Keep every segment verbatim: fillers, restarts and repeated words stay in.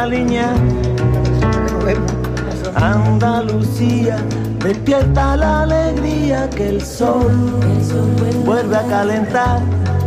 Niña, Andalucía, despierta la alegría que el sol vuelve a calentar.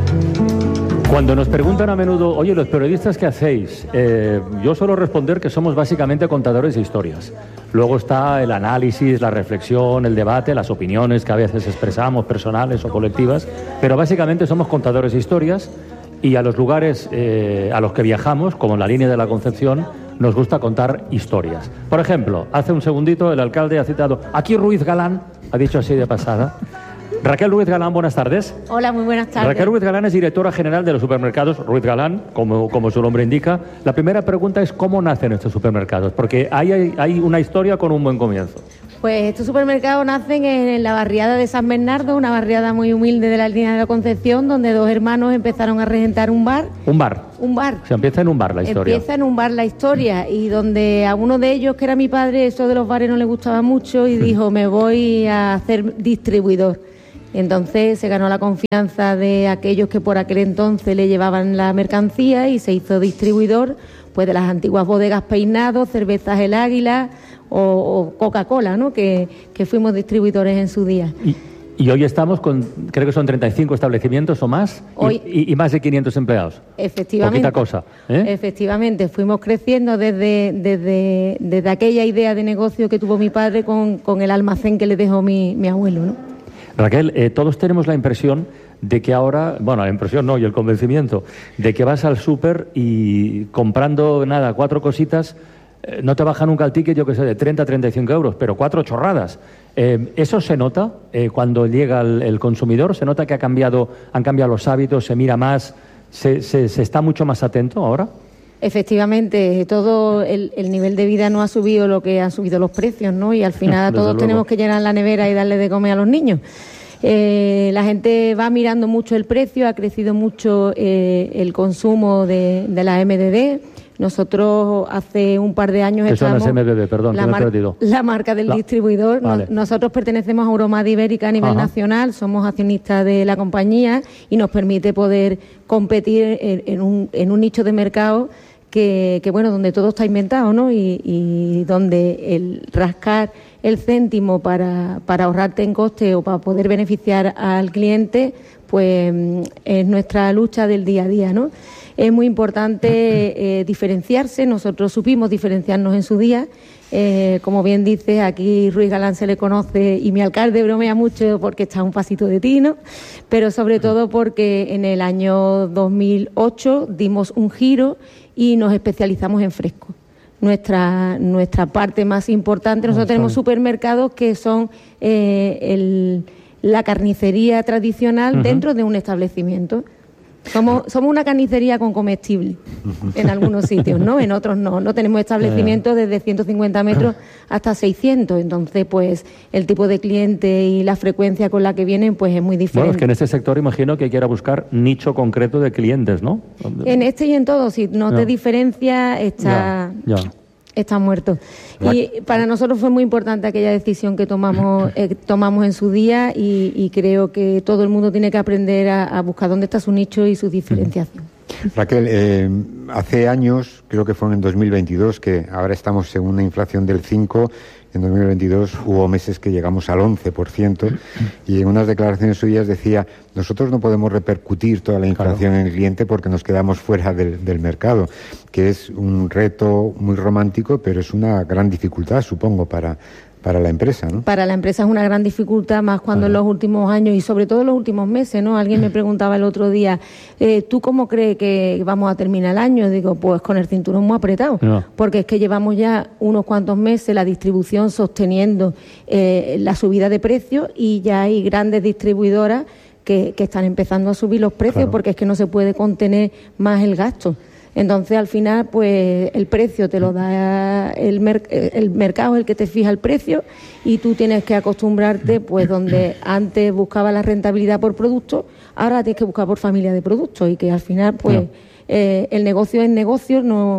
Cuando nos preguntan a menudo, oye, los periodistas, ¿qué hacéis? Eh, yo suelo responder que somos básicamente contadores de historias. Luego está el análisis, la reflexión, el debate, las opiniones que a veces expresamos, personales o colectivas, pero básicamente somos contadores de historias y a los lugares eh, a los que viajamos, como en la línea de la Concepción, nos gusta contar historias. Por ejemplo, hace un segundito el alcalde ha citado, aquí Ruiz Galán, ha dicho así de pasada. Raquel Ruiz Galán, buenas tardes. Hola, muy buenas tardes. Raquel Ruiz Galán es directora general de los supermercados Ruiz Galán, como, como su nombre indica. La primera pregunta es ¿cómo nacen estos supermercados? Porque hay, hay, hay una historia con un buen comienzo. Pues estos supermercados nacen en la barriada de San Bernardo, una barriada muy humilde de la línea de la Concepción, donde dos hermanos empezaron a regentar un bar. ¿Un bar? Un bar. O sea, empieza en un bar la historia. Empieza en un bar la historia, y donde a uno de ellos, que era mi padre, eso de los bares no le gustaba mucho y dijo, me voy a hacer distribuidor. Entonces se ganó la confianza de aquellos que por aquel entonces le llevaban la mercancía y se hizo distribuidor pues de las antiguas bodegas Peinado, Cervezas El Águila o, o Coca-Cola, ¿no? Que, que fuimos distribuidores en su día. Y, y hoy estamos con, creo que son treinta y cinco establecimientos o más, hoy, y, y más de quinientos empleados. Efectivamente. Poquita cosa, ¿eh? Efectivamente, fuimos creciendo desde, desde, desde aquella idea de negocio que tuvo mi padre con, con el almacén que le dejó mi, mi abuelo, ¿no? Raquel, eh, todos tenemos la impresión de que ahora, bueno, la impresión no, y el convencimiento, de que vas al súper y comprando, nada, cuatro cositas, eh, no te baja nunca el ticket, yo que sé, de treinta a treinta y cinco euros, pero cuatro chorradas. Eh, ¿Eso se nota eh, cuando llega el, el consumidor? ¿Se nota que ha cambiado, han cambiado los hábitos, se mira más, se, se, se está mucho más atento ahora? Efectivamente, todo el, el nivel de vida no ha subido lo que han subido los precios, ¿no? Y al final todos luego. tenemos que llenar la nevera y darle de comer a los niños. Eh, la gente va mirando mucho el precio, ha crecido mucho eh, el consumo de, de la M D D. Nosotros hace un par de años ¿Qué estamos... son las M D D? Perdón, la, que me he mar perdido. La marca del la... distribuidor. Vale. Nos, nosotros pertenecemos a Euromad Ibérica a nivel Ajá. nacional, somos accionistas de la compañía y nos permite poder competir en, en, un, en un nicho de mercado Que, que bueno, donde todo está inventado, ¿no? Y, y donde el rascar el céntimo para, para ahorrarte en coste o para poder beneficiar al cliente, pues es nuestra lucha del día a día, ¿no? Es muy importante eh, diferenciarse. Nosotros supimos diferenciarnos en su día. Eh, como bien dices, aquí Ruiz Galán se le conoce y mi alcalde bromea mucho porque está a un pasito de ti, ¿no? Pero sobre todo porque en el año dos mil ocho dimos un giro y nos especializamos en fresco. Nuestra nuestra parte más importante, nosotros tenemos supermercados que son eh, el, la carnicería tradicional uh-huh. dentro de un establecimiento. Somos, somos una carnicería con comestible en algunos sitios, ¿no? En otros no. No tenemos establecimientos desde ciento cincuenta metros hasta seiscientos. Entonces, pues, el tipo de cliente y la frecuencia con la que vienen, pues, es muy diferente. Bueno, es que en este sector imagino que hay que ir a buscar nicho concreto de clientes, ¿no? En este y en todo. Si no te ya. diferencia, está... Ya, ya. Está muerto. Y para nosotros fue muy importante aquella decisión que tomamos eh, tomamos en su día y, y creo que todo el mundo tiene que aprender a, a buscar dónde está su nicho y su diferenciación. Raquel, eh, hace años, creo que fue en dos mil veintidós, que ahora estamos en una inflación del cinco por ciento, en dos mil veintidós hubo meses que llegamos al once por ciento y en unas declaraciones suyas decía, nosotros no podemos repercutir toda la inflación claro. en el cliente porque nos quedamos fuera del, del mercado, que es un reto muy romántico, pero es una gran dificultad, supongo, para... Para la empresa, ¿no? Para la empresa es una gran dificultad, más cuando Ajá. en los últimos años y sobre todo en los últimos meses, ¿no? Alguien me preguntaba el otro día, eh, ¿tú cómo crees que vamos a terminar el año? Digo, pues con el cinturón muy apretado, no. porque es que llevamos ya unos cuantos meses la distribución sosteniendo eh, la subida de precios y ya hay grandes distribuidoras que, que están empezando a subir los precios claro. porque es que no se puede contener más el gasto. Entonces, al final, pues el precio te lo da el, mer el mercado, el que te fija el precio, y tú tienes que acostumbrarte, pues donde antes buscaba la rentabilidad por producto, ahora tienes que buscar por familia de productos, y que al final, pues no. eh, el negocio es negocio, no,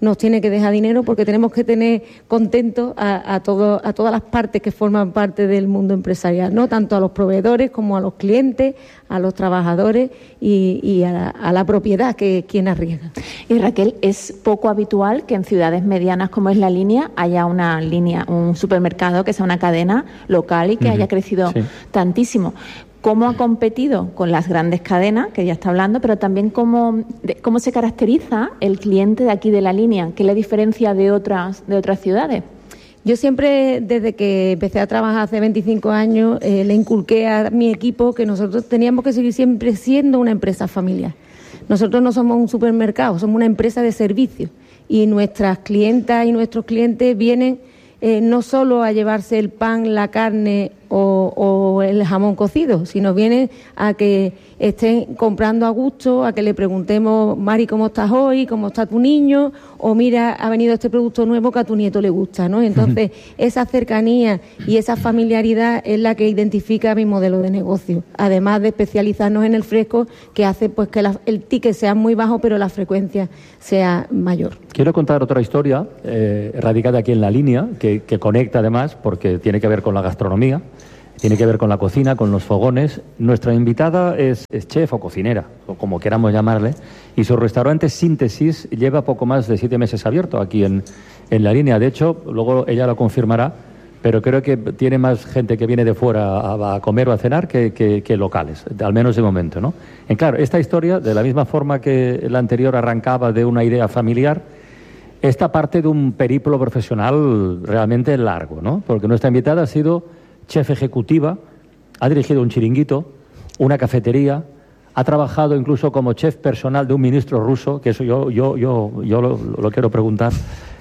nos tiene que dejar dinero, porque tenemos que tener contentos a, a, todo, a todas las partes que forman parte del mundo empresarial, ¿no? Tanto a los proveedores como a los clientes, a los trabajadores y, y a, la, a la propiedad, que es quien arriesga. Y Raquel, es poco habitual que en ciudades medianas como es La Línea haya una línea, un supermercado que sea una cadena local y que uh-huh. haya crecido sí. tantísimo. ¿Cómo ha competido con las grandes cadenas, que ya está hablando, pero también cómo, de, cómo se caracteriza el cliente de aquí de La Línea? ¿Qué le diferencia de otras, de otras ciudades? Yo siempre, desde que empecé a trabajar hace veinticinco años, eh, le inculqué a mi equipo que nosotros teníamos que seguir siempre siendo una empresa familiar. Nosotros no somos un supermercado, somos una empresa de servicios, y nuestras clientas y nuestros clientes vienen eh, no solo a llevarse el pan, la carne o, o el jamón cocido, sino vienen a que estén comprando a gusto, a que le preguntemos: Mari, ¿cómo estás hoy? ¿Cómo está tu niño? O mira, ha venido este producto nuevo que a tu nieto le gusta, ¿no? Entonces, esa cercanía y esa familiaridad es la que identifica mi modelo de negocio, además de especializarnos en el fresco, que hace pues que la, el ticket sea muy bajo, pero la frecuencia sea mayor. Quiero contar otra historia eh, radicada aquí en La Línea, que, que conecta además, porque tiene que ver con la gastronomía. Tiene que ver con la cocina, con los fogones. Nuestra invitada es, es chef o cocinera, o como queramos llamarle, y su restaurante Síntesis lleva poco más de siete meses abierto aquí en, en La Línea. De hecho, luego ella lo confirmará, pero creo que tiene más gente que viene de fuera a, a comer o a cenar que, que, que locales, al menos de momento, ¿no? Y claro, esta historia, de la misma forma que la anterior arrancaba de una idea familiar, esta parte de un periplo profesional realmente largo, ¿no? Porque nuestra invitada ha sido chef ejecutiva, ha dirigido un chiringuito, una cafetería, ha trabajado incluso como chef personal de un ministro ruso, que eso yo, yo, yo, yo lo, lo quiero preguntar,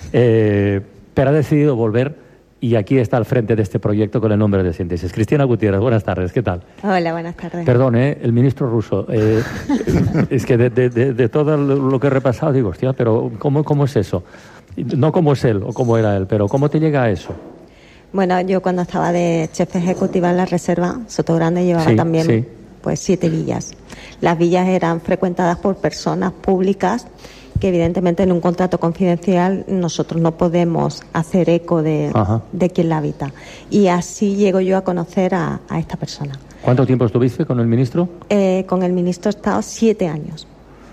eh, pero ha decidido volver y aquí está al frente de este proyecto con el nombre de Síntesis. Cristina Gutiérrez, buenas tardes, ¿qué tal? Hola, buenas tardes. Perdón, ¿eh? El ministro ruso. Eh, es que de, de, de, de todo lo que he repasado digo, hostia, pero ¿cómo, cómo es eso? No cómo es él o cómo era él, pero ¿cómo te llega a eso? Bueno, yo cuando estaba de chef ejecutiva en la reserva Sotogrande llevaba sí, también sí. pues siete villas. Las villas eran frecuentadas por personas públicas que evidentemente en un contrato confidencial nosotros no podemos hacer eco de, de quien la habita. Y así llego yo a conocer a, a esta persona. ¿Cuánto tiempo estuviste con el ministro? Eh, con el ministro he estado siete años.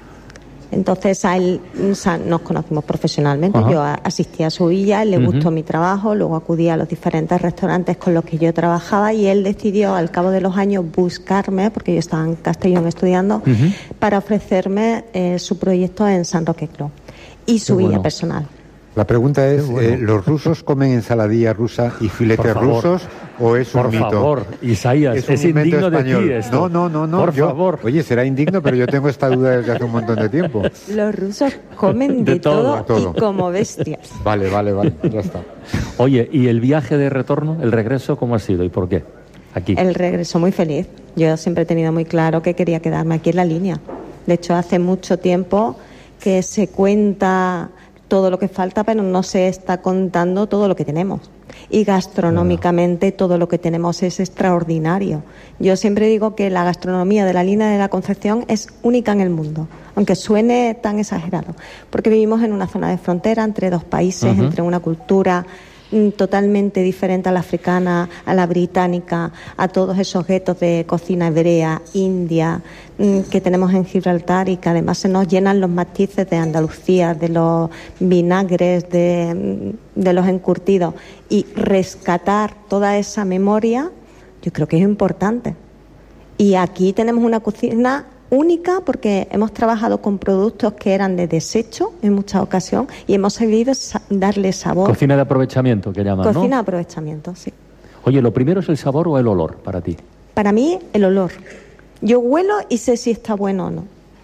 Entonces a él, o sea, nos conocimos profesionalmente. Ajá. Yo asistí a su villa, él le uh-huh. gustó mi trabajo, luego acudí a los diferentes restaurantes con los que yo trabajaba y él decidió al cabo de los años buscarme, porque yo estaba en Castellón estudiando, uh-huh. para ofrecerme eh, su proyecto en San Roque Club y su Qué villa bueno. personal. La pregunta es, bueno. eh, ¿los rusos comen ensaladilla rusa y filetes rusos o es un Por mito? Por favor, Isaías, es, es indigno español. De ti esto. No, no, no, no. Por yo, favor. Oye, será indigno, pero yo tengo esta duda desde hace un montón de tiempo. Los rusos comen de, de todo, todo y como bestias. Vale, vale, vale, ya está. Oye, ¿y el viaje de retorno, el regreso, cómo ha sido y por qué? Aquí. El regreso muy feliz. Yo siempre he tenido muy claro que quería quedarme aquí en La Línea. De hecho, hace mucho tiempo que se cuenta todo lo que falta, pero no se está contando todo lo que tenemos. Y gastronómicamente todo lo que tenemos es extraordinario. Yo siempre digo que la gastronomía de La Línea de la Concepción es única en el mundo, aunque suene tan exagerado, porque vivimos en una zona de frontera entre dos países, uh-huh. entre una cultura totalmente diferente a la africana, a la británica, a todos esos guetos de cocina hebrea, india, que tenemos en Gibraltar y que además se nos llenan los matices de Andalucía, de los vinagres, de, de los encurtidos, y rescatar toda esa memoria yo creo que es importante. Y aquí tenemos una cocina única porque hemos trabajado con productos que eran de desecho en muchas ocasiones y hemos sabido sa- darle sabor. Cocina de aprovechamiento, que llaman, ¿no? Cocina de aprovechamiento, sí. Oye, ¿lo primero es el sabor o el olor para ti? Para mí, el olor. Yo huelo y sé si está bueno o no.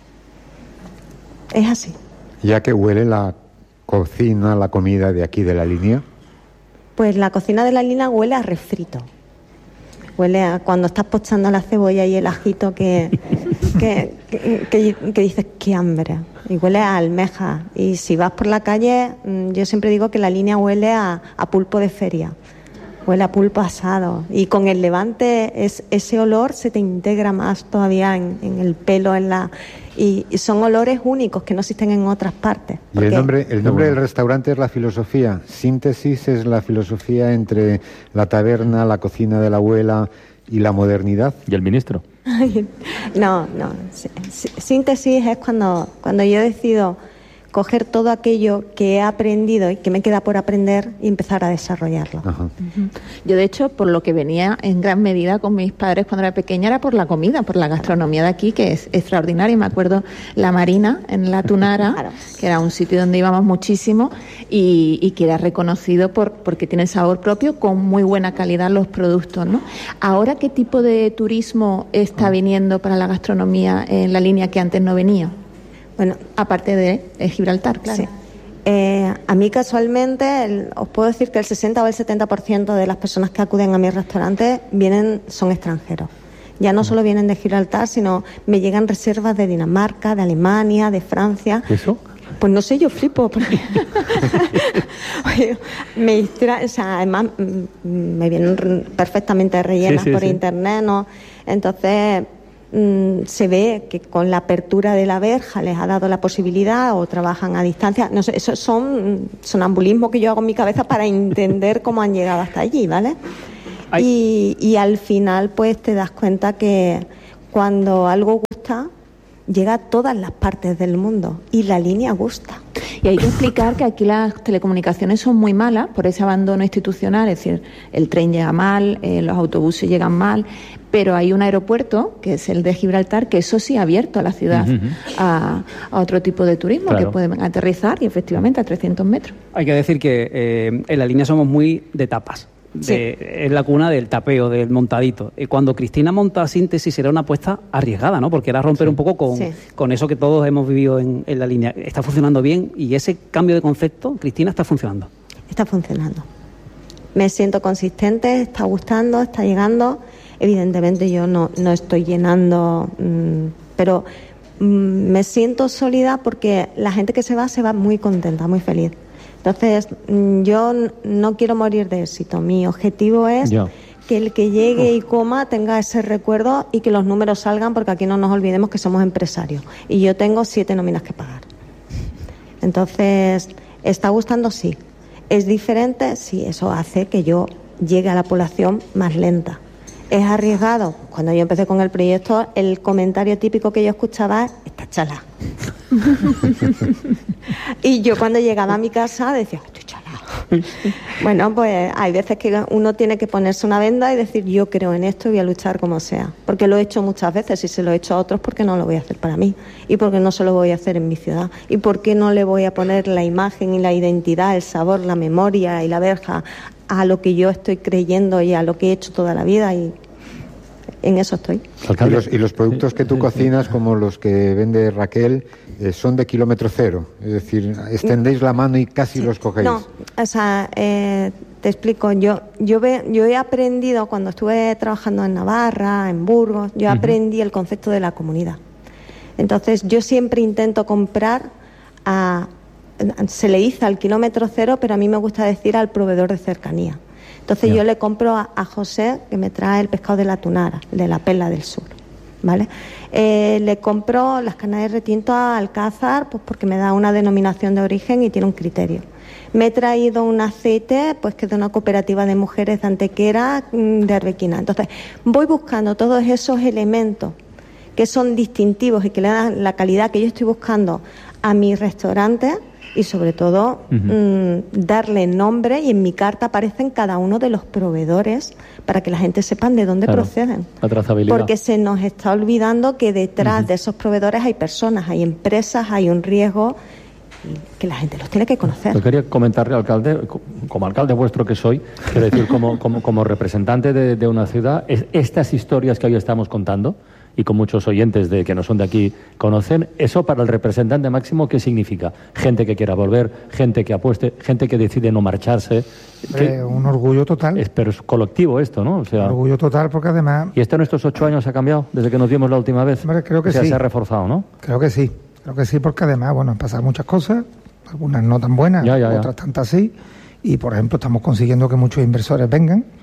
Es así. ¿Ya que huele la cocina, la comida de aquí de La Línea? Pues la cocina de La Línea huele a refrito. Huele a cuando estás pochando la cebolla y el ajito que, que, que, que, que dices, qué hambre. Y huele a almeja. Y si vas por la calle, yo siempre digo que La Línea huele a, a pulpo de feria. huele a pulpo asado. Y con el levante es, ese olor se te integra más todavía en, en el pelo, en la y, y son olores únicos que no existen en otras partes. Y el nombre, el nombre del restaurante es la filosofía. Síntesis es la filosofía entre la taberna, la cocina de la abuela y la modernidad. ¿Y el ministro? No, no. Síntesis es cuando, cuando yo decido coger todo aquello que he aprendido y que me queda por aprender y empezar a desarrollarlo. Ajá. Uh-huh. Yo, de hecho, por lo que venía en gran medida con mis padres cuando era pequeña, era por la comida, por la gastronomía de aquí, que es extraordinaria. Me acuerdo La Marina, en La Tunara, claro, que era un sitio donde íbamos muchísimo y, y que era reconocido por porque tiene sabor propio, con muy buena calidad los productos, ¿no? Ahora, ¿qué tipo de turismo está viniendo para la gastronomía en la línea que antes no venía? Bueno, aparte de, de Gibraltar, claro. Sí. Eh, a mí casualmente, el, os puedo decir que el sesenta o el setenta por ciento de las personas que acuden a mi restaurante vienen, son extranjeros. Ya no solo vienen de Gibraltar, sino me llegan reservas de Dinamarca, de Alemania, de Francia. ¿Eso? Pues no sé, yo flipo. Porque me distra... o sea, además me vienen perfectamente rellenas sí, sí, por sí. internet, ¿no? Entonces se ve que con la apertura de la verja les ha dado la posibilidad o trabajan a distancia. No sé, eso son sonambulismo que yo hago en mi cabeza para entender cómo han llegado hasta allí, ¿vale? Y, y al final pues te das cuenta que cuando algo gusta llega a todas las partes del mundo y la línea gusta. Y hay que explicar que aquí las telecomunicaciones son muy malas por ese abandono institucional, es decir, el tren llega mal, eh, los autobuses llegan mal, pero hay un aeropuerto, que es el de Gibraltar, que eso sí ha abierto a la ciudad uh-huh. a, a otro tipo de turismo, claro, que pueden aterrizar y efectivamente a trescientos metros. Hay que decir que eh, en la línea somos muy de tapas. De, sí. Es la cuna del tapeo, del montadito. Y cuando Cristina monta Síntesis era una apuesta arriesgada, ¿no? Porque era romper sí. un poco con, sí. con eso que todos hemos vivido en, en la línea. Está funcionando bien y ese cambio de concepto, Cristina, está funcionando. Está funcionando. Me siento consistente, está gustando, está llegando. Evidentemente yo no, no estoy llenando, mmm, pero mmm, me siento sólida porque la gente que se va, se va muy contenta, muy feliz. Entonces, yo no quiero morir de éxito. Mi objetivo es yeah. que el que llegue y coma tenga ese recuerdo y que los números salgan, porque aquí no nos olvidemos que somos empresarios. Y yo tengo siete nóminas que pagar. Entonces, ¿está gustando? Sí. ¿Es diferente? Sí, eso hace que yo llegue a la población más lenta. ¿Es arriesgado? Cuando yo empecé con el proyecto, el comentario típico que yo escuchaba es: está chala. Y yo cuando llegaba a mi casa decía: estoy chala. Bueno, pues hay veces que uno tiene que ponerse una venda y decir: yo creo en esto y voy a luchar como sea. Porque lo he hecho muchas veces y se lo he hecho a otros, porque no lo voy a hacer para mí. Y porque no se lo voy a hacer en mi ciudad. Y porque no le voy a poner la imagen y la identidad, el sabor, la memoria y la verja a lo que yo estoy creyendo y a lo que he hecho toda la vida, y en eso estoy. Y los, y los productos que tú cocinas, como los que vende Raquel, eh, son de kilómetro cero, es decir, extendéis la mano y casi sí. los cogéis. No, o sea, eh, te explico, yo yo, ve, yo he aprendido, cuando estuve trabajando en Navarra, en Burgos, yo uh-huh. aprendí el concepto de la comunidad. Entonces, yo siempre intento comprar a... se le dice al kilómetro cero, pero a mí me gusta decir al proveedor de cercanía. Entonces yeah. yo le compro a, a José, que me trae el pescado de la Tunara, de la Perla del Sur, ¿vale? Eh, le compro las carnes de retinto a Alcázar, pues porque me da una denominación de origen y tiene un criterio. Me he traído un aceite, pues que es de una cooperativa de mujeres de Antequera, de Arbequina. Entonces voy buscando todos esos elementos que son distintivos y que le dan la calidad que yo estoy buscando a mi restaurante. Y sobre todo, uh-huh. mmm, darle nombre, y en mi carta aparecen cada uno de los proveedores para que la gente sepan de dónde claro, proceden. La trazabilidad. Porque se nos está olvidando que detrás uh-huh. de esos proveedores hay personas, hay empresas, hay un riesgo, y que la gente los tiene que conocer. Yo quería comentarle, alcalde, como alcalde vuestro que soy, quiero decir, como, como, como representante de, de una ciudad, es, estas historias que hoy estamos contando, y con muchos oyentes de que no son de aquí conocen, eso para el representante máximo, ¿qué significa? Gente que quiera volver, gente que apueste, gente que decide no marcharse. Que, eh, un orgullo total. Es, pero es colectivo esto, ¿no? O sea, un orgullo total, porque además... ¿Y esto en estos ocho años ha cambiado desde que nos vimos la última vez? Hombre, creo que o sea, sí. se ha reforzado, ¿no? Creo que sí, creo que sí, porque además, bueno, han pasado muchas cosas, algunas no tan buenas, ya, ya, ya. otras tantas sí, y por ejemplo estamos consiguiendo que muchos inversores vengan.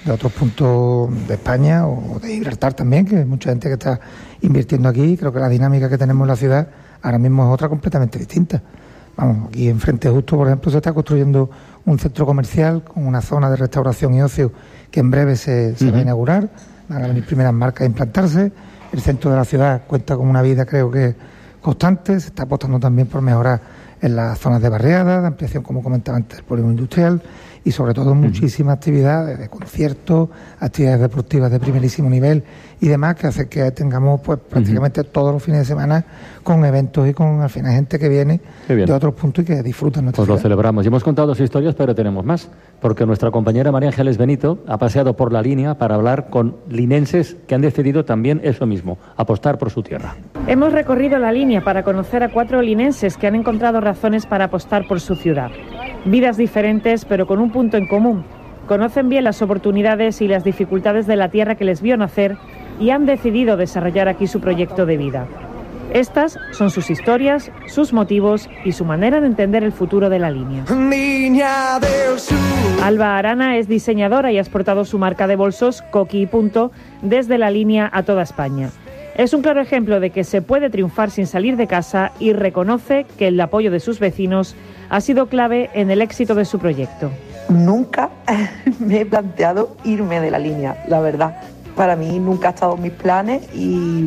de otros puntos de España o de Gibraltar también, que hay mucha gente que está invirtiendo aquí. Creo que la dinámica que tenemos en la ciudad ahora mismo es otra completamente distinta. Vamos, aquí enfrente justo, por ejemplo, se está construyendo un centro comercial con una zona de restauración y ocio que en breve se, se uh-huh. va a inaugurar. Van a venir primeras marcas a implantarse. El centro de la ciudad cuenta con una vida, creo que constante. Se está apostando también por mejorar en las zonas de barriada, de ampliación, como comentaba antes, del polígono industrial, y sobre todo muchísimas actividades de conciertos, actividades deportivas de primerísimo nivel y demás, que hace que tengamos pues prácticamente uh-huh. todos los fines de semana con eventos y con al final gente que viene de otros puntos y que disfrutan nuestra Pues ciudad. Lo celebramos. Y hemos contado dos historias, pero tenemos más, porque nuestra compañera María Ángeles Benito ha paseado por la línea para hablar con linenses que han decidido también eso mismo, apostar por su tierra. Hemos recorrido la línea para conocer a cuatro linenses que han encontrado razones para apostar por su ciudad. Vidas diferentes, pero con un punto en común. Conocen bien las oportunidades y las dificultades de la tierra que les vio nacer y han decidido desarrollar aquí su proyecto de vida. Estas son sus historias, sus motivos y su manera de entender el futuro de la línea. Niña del Sur. Alba Arana es diseñadora y ha exportado su marca de bolsos, Coqui y Punto, desde la línea a toda España. Es un claro ejemplo de que se puede triunfar sin salir de casa y reconoce que el apoyo de sus vecinos ha sido clave en el éxito de su proyecto. Nunca me he planteado irme de la línea, la verdad. Para mí nunca ha estado en mis planes y,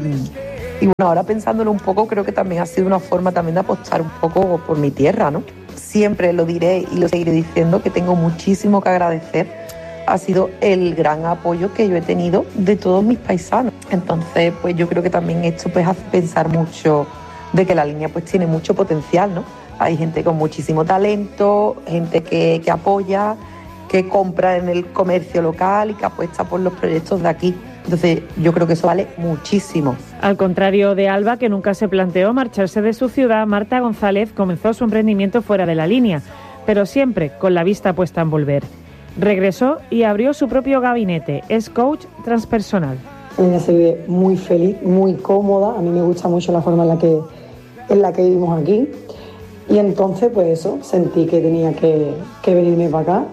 y bueno, ahora pensándolo un poco, creo que también ha sido una forma también de apostar un poco por mi tierra, ¿no? Siempre lo diré y lo seguiré diciendo, que tengo muchísimo que agradecer. Ha sido el gran apoyo que yo he tenido de todos mis paisanos. Entonces, pues yo creo que también esto pues hace pensar mucho de que la línea pues tiene mucho potencial, ¿no? Hay gente con muchísimo talento, gente que, que apoya, que compra en el comercio local y que apuesta por los proyectos de aquí. Entonces, yo creo que eso vale muchísimo. Al contrario de Alba, que nunca se planteó marcharse de su ciudad, Marta González comenzó su emprendimiento fuera de la línea, pero siempre con la vista puesta en volver. Regresó y abrió su propio gabinete. Es coach transpersonal. Ella se ve muy feliz, muy cómoda. A mí me gusta mucho la forma en la que, en la que vivimos aquí. Y entonces, pues eso, sentí que tenía que, que venirme para acá.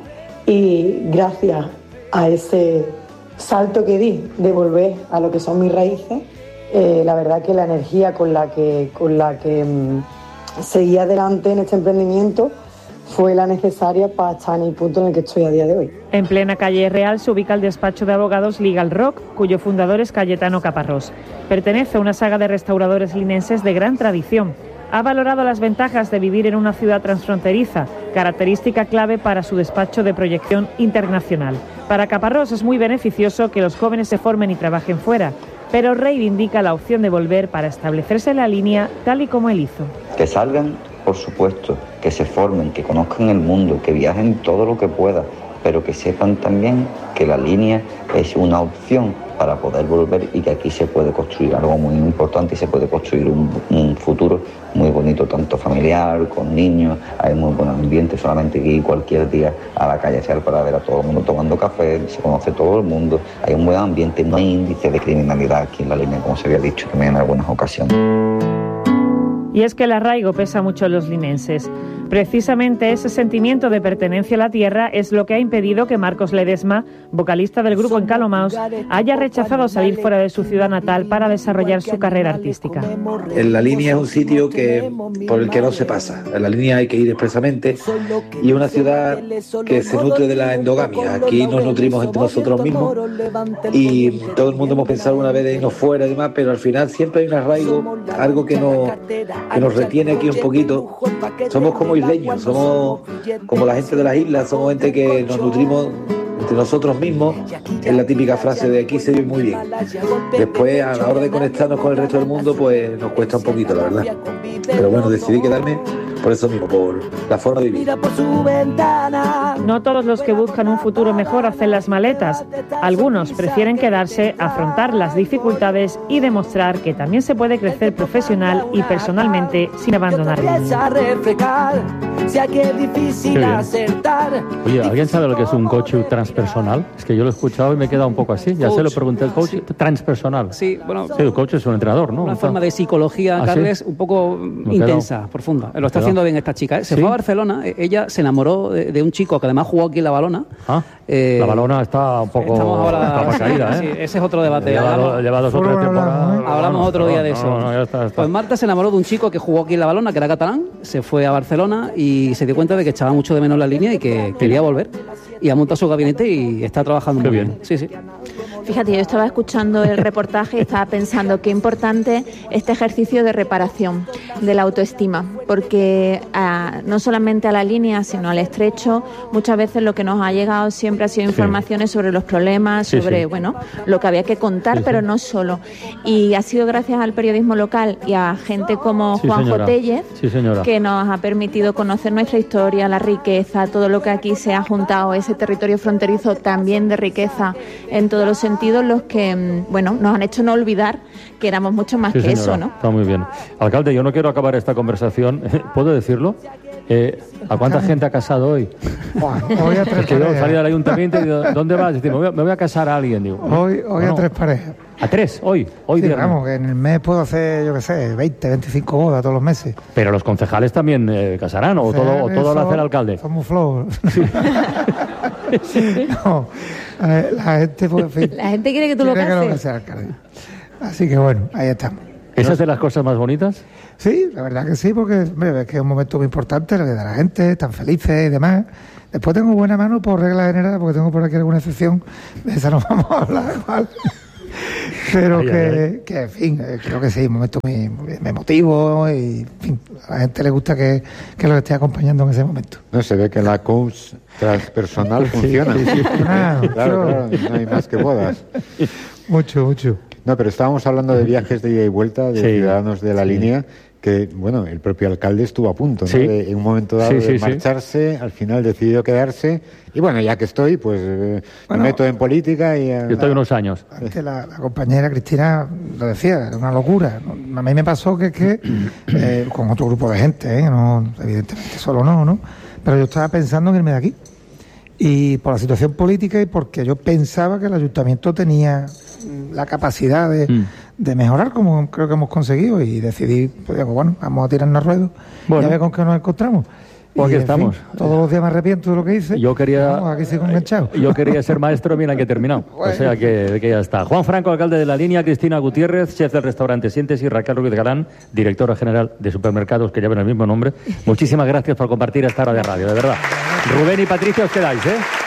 Y gracias a ese salto que di de volver a lo que son mis raíces, eh, la verdad que la energía con la que, con la que mmm, seguí adelante en este emprendimiento fue la necesaria para estar en el punto en el que estoy a día de hoy. En plena calle Real se ubica el despacho de abogados Legal Rock, cuyo fundador es Cayetano Caparrós. Pertenece a una saga de restauradores linenses de gran tradición. Ha valorado las ventajas de vivir en una ciudad transfronteriza, característica clave para su despacho de proyección internacional. Para Caparrós es muy beneficioso que los jóvenes se formen y trabajen fuera, pero reivindica la opción de volver para establecerse en la línea tal y como él hizo. Que salgan, por supuesto, que se formen, que conozcan el mundo, que viajen todo lo que puedan, pero que sepan también que la línea es una opción para poder volver y que aquí se puede construir algo muy importante y se puede construir un, un futuro muy bonito, tanto familiar, con niños. Hay muy buen ambiente, solamente que ir cualquier día a la calle Real para ver a todo el mundo tomando café, se conoce todo el mundo, hay un buen ambiente, no hay índice de criminalidad aquí en la línea, como se había dicho también en algunas ocasiones. Y es que el arraigo pesa mucho en los linenses. Precisamente ese sentimiento de pertenencia a la tierra es lo que ha impedido que Marcos Ledesma, vocalista del grupo Encalomaos, haya rechazado salir fuera de su ciudad natal para desarrollar su carrera artística. En la línea es un sitio que, por el que no se pasa. En la línea hay que ir expresamente y es una ciudad que se nutre de la endogamia. Aquí nos nutrimos entre nosotros mismos y todo el mundo hemos pensado una vez de irnos fuera y demás, pero al final siempre hay un arraigo, algo que nos, que nos retiene aquí un poquito. Somos como isleños, somos como la gente de las islas, somos gente que nos nutrimos entre nosotros mismos. Es la típica frase de aquí se vive muy bien. Después, a la hora de conectarnos con el resto del mundo, pues nos cuesta un poquito, la verdad. Pero bueno, decidí quedarme por eso mismo, por la forma de vivir. No todos los que buscan un futuro mejor hacen las maletas. Algunos prefieren quedarse, afrontar las dificultades y demostrar que también se puede crecer profesional y personalmente sin abandonar el mundo. sea que es difícil acertar. Oye, ¿alguien sabe lo que es un coach transpersonal? Es que yo lo he escuchado y me he quedado un poco así. Ya coach. Se lo pregunté, el coach sí. transpersonal. Sí, bueno. Sí, el coach es un entrenador, ¿no? Una forma de psicología, ¿Ah, Carles, sí? un poco me intensa, quedado. profunda. Lo está haciendo bien esta chica. ¿eh? Se ¿Sí? fue a Barcelona, ella se enamoró de, de un chico que además jugó aquí en La Balona. Ah, eh, La Balona está un poco... Estamos ahora... Está caída, ¿eh? Sí, ese es otro debate. Lleva, hablamos, lleva dos o tres temporadas. Hablamos otro día de eso. No, no, ya está, ya está. Pues Marta se enamoró de un chico que jugó aquí en La Balona, que era catalán, se fue a Barcelona y se dio cuenta de que echaba mucho de menos la línea y que quería volver. Y ha montado su gabinete y está trabajando Qué muy bien. bien. Sí, sí. Fíjate, yo estaba escuchando el reportaje y estaba pensando qué importante este ejercicio de reparación de la autoestima, porque a, no solamente a la línea, sino al estrecho, muchas veces lo que nos ha llegado siempre ha sido informaciones sí. sobre los problemas, sí, sobre sí. bueno, lo que había que contar, sí, pero sí. no solo. Y ha sido gracias al periodismo local y a gente como sí, Juanjo señora. Tellez sí, señora. que nos ha permitido conocer nuestra historia, la riqueza, todo lo que aquí se ha juntado, ese territorio fronterizo también de riqueza en todos los sentidos, los que, bueno, nos han hecho no olvidar que éramos mucho más sí, que señora. eso, ¿no? Está muy bien. Alcalde, yo no quiero acabar esta conversación, ¿puedo decirlo? Eh, ¿A cuánta gente ha casado hoy? Hoy a tres es que yo parejas. salí del ayuntamiento y digo, ¿dónde vas? Digo, me, voy a, me voy a casar a alguien. Digo, hoy hoy bueno, a tres parejas. ¿A tres? ¿Hoy? Hoy sí, viernes. Vamos, que en el mes puedo hacer, yo qué sé, veinte, veinticinco bodas todos los meses. Pero los concejales también eh, casarán, ¿o todo, o todo lo hace el alcalde? Somos flojos. Sí. No, la gente, pues, en fin, la gente quiere que tú lo cases. Que lo case, alcalde. Así que bueno, ahí estamos. ¿Esas de las cosas más bonitas? Sí, la verdad que sí, porque hombre, es que es un momento muy importante, lo que da la gente, están felices y demás. Después tengo buena mano por regla general, porque tengo por aquí alguna excepción, de esa no vamos a hablar igual. Pero ay, que, ay, ay. que, en fin, creo que sí, un momento muy, muy emotivo y, en fin, a la gente le gusta que, que lo esté acompañando en ese momento. No, se ve que la coach transpersonal funciona. Sí, sí, sí. Claro, claro, claro, no hay más que bodas. Mucho, mucho. No, pero estábamos hablando de viajes de ida y vuelta de sí, ciudadanos de la sí. línea, que, bueno, el propio alcalde estuvo a punto, ¿no? Sí. De, en un momento dado sí, sí, de marcharse, sí. al final decidió quedarse, y bueno, ya que estoy, pues eh, bueno, me meto en política y... Yo estoy unos años. Antes la, la compañera Cristina lo decía, era una locura. A mí me pasó que, que eh, con otro grupo de gente, ¿eh? No, evidentemente solo no, ¿no? Pero yo estaba pensando en irme de aquí. Y por la situación política y porque yo pensaba que el ayuntamiento tenía la capacidad de, mm. de mejorar, como creo que hemos conseguido, y decidí, pues digo, bueno, vamos a tirarnos ruedos bueno. y a ver con qué nos encontramos. Pues aquí estamos. Fin, todos los días me arrepiento de lo que hice. Yo quería, vamos, aquí sigo enganchado. Yo quería ser maestro, mira que he terminado. Bueno. O sea que, que ya está. Juan Franco, alcalde de la línea, Cristina Gutiérrez, chef del restaurante Sientes, y Raquel Ruiz Galán, directora general de supermercados que llevan el mismo nombre. Muchísimas gracias por compartir esta hora de radio, de verdad. Rubén y Patricia, os quedáis, ¿eh?